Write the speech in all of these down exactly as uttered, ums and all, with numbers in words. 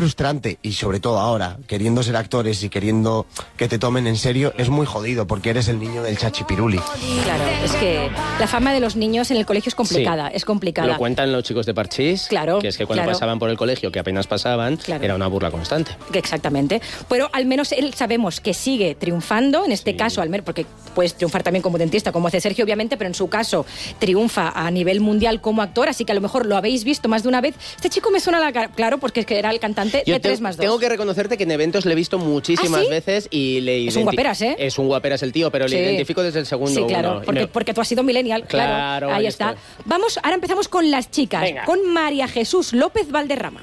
frustrante, y sobre todo ahora, queriendo ser actores y queriendo que te tomen en serio, es muy jodido, porque eres el niño del chachipiruli. Claro, es que la fama de los niños en el colegio es complicada, sí. es complicada. Lo cuentan los chicos de Parchís, claro, que es que cuando claro. pasaban por el colegio, que apenas pasaban, claro. era una burla constante. Exactamente. Pero al menos él sabemos que sigue triunfando, en este sí. caso, al menos, porque puedes triunfar también como dentista, como hace Sergio, obviamente, pero en su caso triunfa a nivel mundial como actor, así que a lo mejor lo habéis visto más de una vez. Este chico me suena a la cara, claro, porque es que era el cantante Yo de te, tres más dos. Tengo que reconocerte que en eventos le he visto muchísimas ¿Ah, sí? veces y le Es un guaperas, ¿eh? Es un guaperas el tío, pero sí. le identifico desde el segundo Sí, claro, uno. porque, me... porque tú has sido millennial, claro. claro ahí ahí está. estoy. Vamos, ahora empezamos con las chicas, Venga. con María Jesús López Valderrama.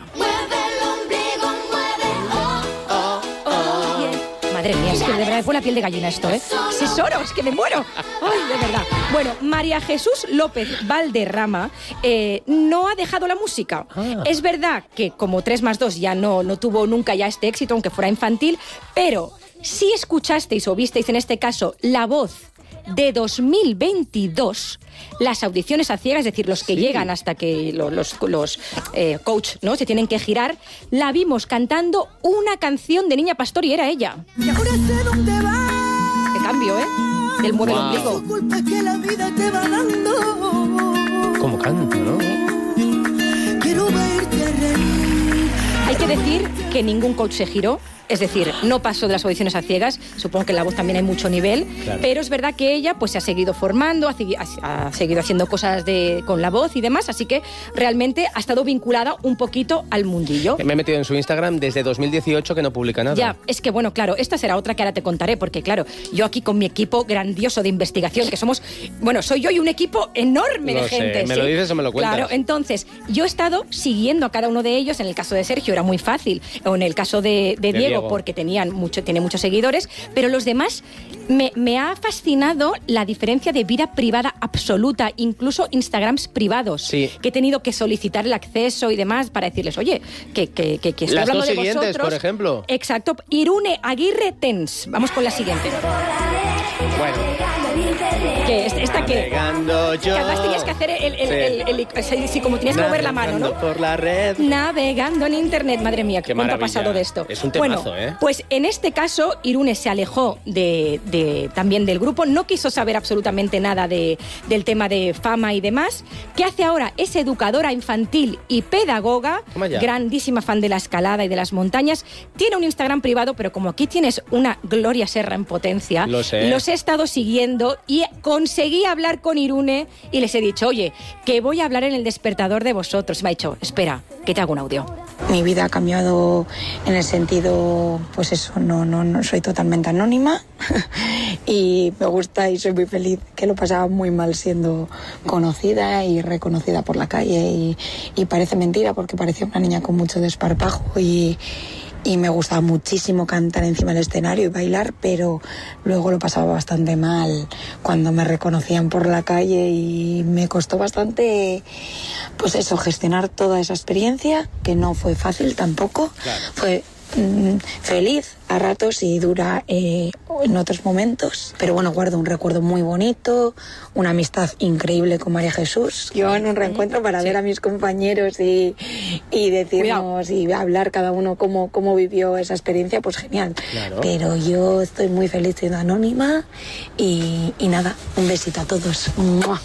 Madre mía, es que de verdad me pone la piel de gallina esto, ¿eh? ¡Sisoro! ¡Es que me muero! ¡Ay, de verdad! Bueno, María Jesús López Valderrama eh, no ha dejado la música. Ah. Es verdad que como tres más dos ya no, no tuvo nunca ya este éxito, aunque fuera infantil, pero si escuchasteis o visteis en este caso La Voz de dos mil veintidós, las audiciones a ciegas, es decir, los que sí. llegan hasta que los, los, los eh, coach, ¿no?, se tienen que girar, la vimos cantando una canción de Niña Pastor y era ella. Y ahora sé dónde va. Qué cambio, ¿eh? Del mueve wow. el ombligo. Culpa que la vida te va dando. Como canta, ¿no? Quiero verte reír. Hay que decir que ningún coach se giró. Es decir, no pasó de las audiciones a ciegas, supongo que en La Voz también hay mucho nivel, claro. pero es verdad que ella pues se ha seguido formando, ha, ha, ha seguido haciendo cosas de, con La Voz y demás, así que realmente ha estado vinculada un poquito al mundillo. Me he metido en su Instagram desde dos mil dieciocho que no publica nada. Ya, es que bueno, claro, esta será otra que ahora te contaré, porque claro, yo aquí con mi equipo grandioso de investigación, que somos, bueno, soy yo y un equipo enorme lo de gente. Sé. ¿Me ¿sí? lo dices o me lo cuentas? Claro, entonces, yo he estado siguiendo a cada uno de ellos, en el caso de Sergio era muy fácil, o en el caso de, de, de Diego, Diego, porque tenían mucho, tiene muchos seguidores, pero los demás me, me ha fascinado la diferencia de vida privada absoluta, incluso Instagrams privados, sí. que he tenido que solicitar el acceso y demás para decirles, oye, que, que, que, que estoy Las hablando dos de siguientes, vosotros. por ejemplo. Exacto. Irune Aguirre Tens. Vamos con la siguiente. Bueno. ¿Qué? ¿Esta qué? Navegando yo. Que además tenías que hacer el... el, sí. el, el, el, el sí, como tenías que mover la mano, ¿no? Por la red. Navegando en internet. Madre mía, qué cuánto maravilla. ha pasado de esto. Es un temazo, bueno, ¿eh? Pues en este caso, Irune se alejó de, de, también del grupo. No quiso saber absolutamente nada de, del tema de fama y demás. ¿Qué hace ahora? Es educadora infantil y pedagoga. Grandísima fan de la escalada y de las montañas. Tiene un Instagram privado, pero como aquí tienes una Gloria Serra en potencia, Lo sé. los he estado siguiendo y conseguí hablar con Irune y les he dicho, oye, que voy a hablar en el despertador de vosotros. Me ha dicho, espera, que te hago un audio. Mi vida ha cambiado en el sentido, pues eso, no, no, no soy totalmente anónima y me gusta y soy muy feliz, que lo pasaba muy mal siendo conocida y reconocida por la calle y, y parece mentira porque parecía una niña con mucho desparpajo y, y me gustaba muchísimo cantar encima del escenario y bailar, pero luego lo pasaba bastante mal cuando me reconocían por la calle y me costó bastante, pues eso, gestionar toda esa experiencia, que no fue fácil tampoco. Claro. Fue mmm, feliz a ratos y dura eh, en otros momentos, pero bueno, guardo un recuerdo muy bonito, una amistad increíble con María Jesús. Yo en un reencuentro para sí. ver a mis compañeros y, y decirnos Cuidado. y hablar cada uno cómo, cómo vivió esa experiencia, pues genial. Claro. Pero yo estoy muy feliz siendo anónima y, y nada, un besito a todos. ¡Mua!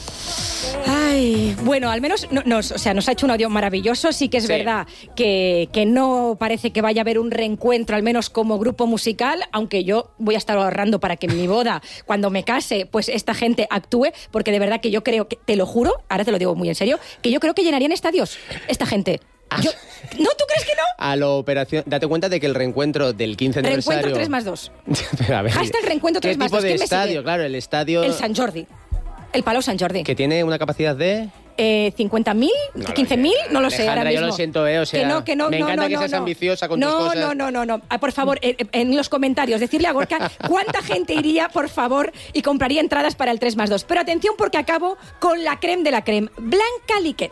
Ay, bueno, al menos no, nos, o sea, nos ha hecho un audio maravilloso. Sí que es sí. verdad que, que no parece que vaya a haber un reencuentro, al menos como grupo musical, aunque yo voy a estar ahorrando para que en mi boda, cuando me case, pues esta gente actúe, porque de verdad que yo creo, que te lo juro, ahora te lo digo muy en serio, que yo creo que llenarían estadios esta gente. Yo, ¿No? ¿Tú crees que no? A la operación... Date cuenta de que el reencuentro del quince aniversario... Reencuentro tres más dos. A ver, Hashtag reencuentro tres más dos. ¿Qué tipo de estadio? Claro, el estadio... El Sant Jordi. El Palau Sant Jordi. Que tiene una capacidad de... Eh, ¿cincuenta mil? No ¿quince mil? No lo sé ahora mismo. Yo lo siento, eh, o sea, que no, que no, me no, encanta no, que no, seas no. ambiciosa con no, tus cosas. No, no, no, no. Ah, por favor, eh, en los comentarios, decirle a Gorka cuánta gente iría, por favor, y compraría entradas para el tres más dos. Pero atención porque acabo con la creme de la creme. Blanca Liquet.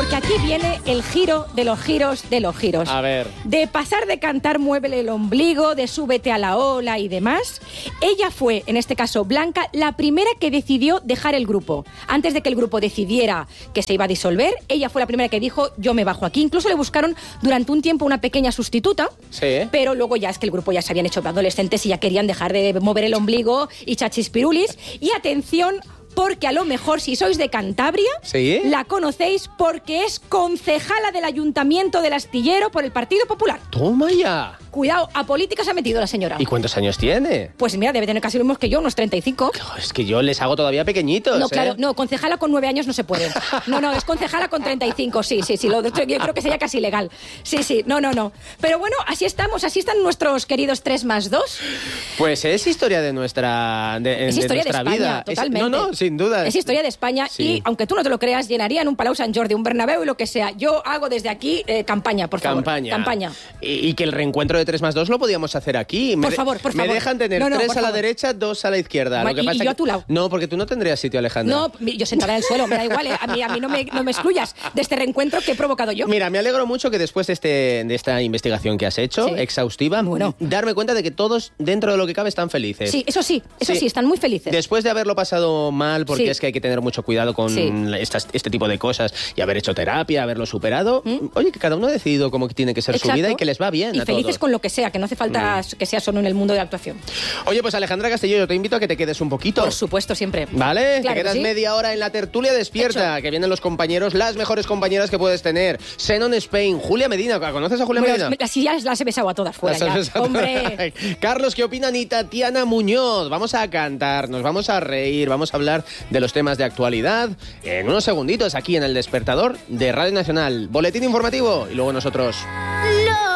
Porque aquí viene el giro de los giros de los giros. A ver. De pasar de cantar Muévele el ombligo, de Súbete a la ola y demás, ella fue, en este caso Blanca, la primera que decidió dejar el grupo. Antes de que el grupo decidiera que se iba a disolver, ella fue la primera que dijo, yo me bajo aquí. Incluso le buscaron durante un tiempo una pequeña sustituta, sí. pero luego ya es que el grupo ya se habían hecho adolescentes y ya querían dejar de mover el ombligo y chachispirulis. Y atención, porque a lo mejor si sois de Cantabria, ¿sí? La conocéis porque es concejala del Ayuntamiento del Astillero por el Partido Popular. ¡Toma ya! Cuidado, a política se ha metido la señora. ¿Y cuántos años tiene? Pues mira, debe tener casi lo mismo que yo, unos treinta y cinco. Es que yo les hago todavía pequeñitos. No, claro, ¿eh? no, concejala con nueve años no se puede. No, no, es concejala con treinta y cinco, sí, sí, sí, lo, yo creo que sería casi legal. Sí, sí, no, no, no. Pero bueno, así estamos, así están nuestros queridos tres más dos. Pues es historia de nuestra, de, es de historia nuestra de España, vida. totalmente. Es, no, no, sin duda. Es historia de España sí. Y, aunque tú no te lo creas, llenarían un Palau Sant Jordi, un Bernabéu y lo que sea. Yo hago desde aquí eh, campaña, por favor. Campaña. Campaña. Y, y que el reencuentro de tres más dos lo podíamos hacer aquí. Por me, favor, por me favor. Me dejan tener no, no, tres a la favor. derecha, dos a la izquierda. Ma, Lo que y, pasa y yo que, a tu lado. No, porque tú no tendrías sitio, Alejandra. No, yo sentada en el suelo, me da igual, ¿eh? A mí, a mí no, me, no me excluyas de este reencuentro que he provocado yo. Mira, me alegro mucho que después de, este, de esta investigación que has hecho, sí. exhaustiva, bueno. darme cuenta de que todos, dentro de lo que cabe, están felices. Sí, eso sí, eso sí, sí están muy felices. Después de haberlo pasado mal, porque sí. es que hay que tener mucho cuidado con sí. estas, este tipo de cosas y haber hecho terapia, haberlo superado, ¿Mm? Oye, que cada uno ha decidido cómo tiene que ser Exacto. su vida y que les va bien y a felices todos. con lo que sea, que no hace falta mm. que sea solo en el mundo de la actuación. Oye, pues Alejandra Castelló, yo te invito a que te quedes un poquito. Por supuesto, siempre. ¿Vale? Claro te quedas que sí. media hora en la tertulia despierta, Hecho. Que vienen los compañeros, las mejores compañeras que puedes tener. Xenon Spain, Julia Medina, ¿conoces a Julia bueno, Medina? Así ya las he besado a todas fuera ya. ¡Hombre! Carlos, ¿qué opinan? Y Tatiana Muñoz. Vamos a cantar, nos vamos a reír, vamos a hablar de los temas de actualidad en unos segunditos aquí en El Despertador de Radio Nacional. Boletín informativo y luego nosotros...